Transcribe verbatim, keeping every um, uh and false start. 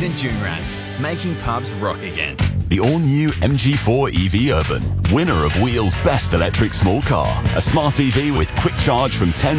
St Junrats, making pubs rock again. The all-new M G four E V Urban, winner of Wheel's Best Electric Small Car. A smart E V with quick charge from ten